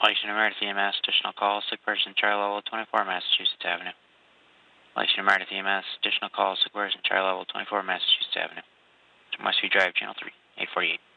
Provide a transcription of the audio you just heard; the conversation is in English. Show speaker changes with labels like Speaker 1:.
Speaker 1: Lexington Meredith EMS, additional call, sick person, Charlie Level 24, Massachusetts Avenue. Lexington Meredith EMS, additional call, sick person, Charlie Level 24, Massachusetts Avenue. To Westview Drive, Channel 3, 848.